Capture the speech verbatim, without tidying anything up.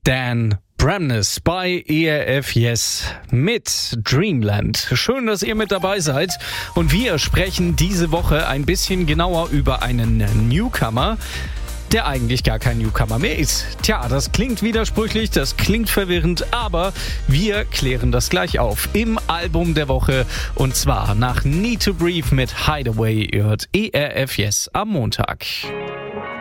Dan Bramness bei E R F Yes mit Dreamland. Schön, dass ihr mit dabei seid. Und wir sprechen diese Woche ein bisschen genauer über einen Newcomer, der eigentlich gar kein Newcomer mehr ist. Tja, das klingt widersprüchlich, das klingt verwirrend, aber wir klären das gleich auf im Album der Woche. Und zwar nach Need to Breathe mit Hideaway. Ihr hört E R F Yes am Montag.